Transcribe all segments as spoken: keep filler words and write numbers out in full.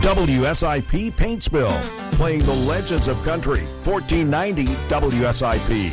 W S I P Paintsville, playing the legends of country. fourteen ninety W S I P.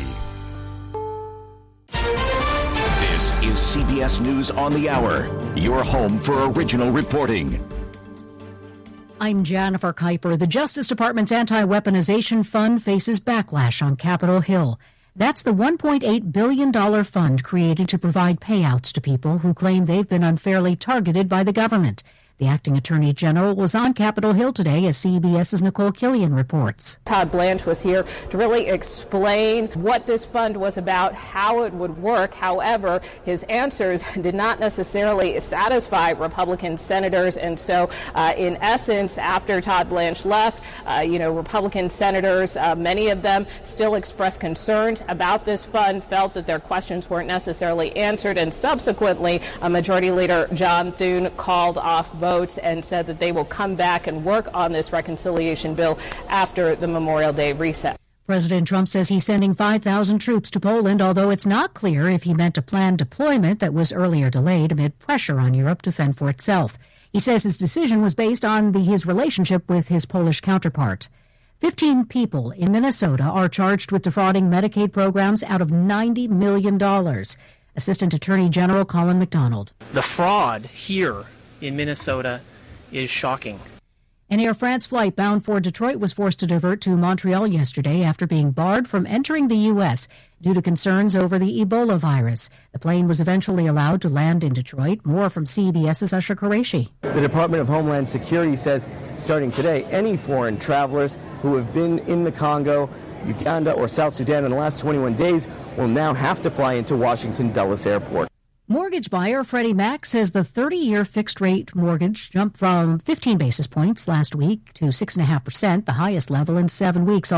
This is C B S News on the Hour, your home for original reporting. I'm Jennifer Kuiper. The Justice Department's anti-weaponization fund faces backlash on Capitol Hill. That's the one point eight billion dollars fund created to provide payouts to people who claim they've been unfairly targeted by the government. The acting attorney general was on Capitol Hill today, as CBS's Nicole Killian reports. Todd Blanche was here to really explain what this fund was about, how it would work. However, his answers did not necessarily satisfy Republican senators. And so, uh, in essence, after Todd Blanche left, uh, you know, Republican senators, uh, many of them still expressed concerns about this fund, felt that their questions weren't necessarily answered. And subsequently, uh, Majority Leader John Thune called off votes and said that they will come back and work on this reconciliation bill after the Memorial Day recess. President Trump says he's sending five thousand troops to Poland, although it's not clear if he meant a planned deployment that was earlier delayed amid pressure on Europe to fend for itself. He says his decision was based on the, his relationship with his Polish counterpart. Fifteen people in Minnesota are charged with defrauding Medicaid programs out of ninety million dollars. Assistant Attorney General Colin McDonald. The fraud here in Minnesota is shocking. An Air France flight bound for Detroit was forced to divert to Montreal yesterday after being barred from entering the U S due to concerns over the Ebola virus. The plane was eventually allowed to land in Detroit. More from CBS's Usher Qureshi. The Department of Homeland Security says starting today, any foreign travelers who have been in the Congo, Uganda, or South Sudan in the last twenty-one days will now have to fly into Washington Dulles Airport. Mortgage buyer Freddie Mac says the thirty-year fixed-rate mortgage jumped from fifteen basis points last week to six point five percent, the highest level in seven weeks.